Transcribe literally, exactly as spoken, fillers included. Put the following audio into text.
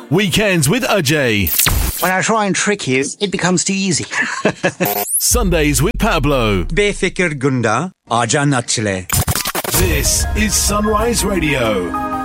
Weekends with Ajay. When I try and trick you, it becomes too easy. Sundays with Pablo. बेफिक्र गुंडा आजा नच ले. This is Sunrise Radio.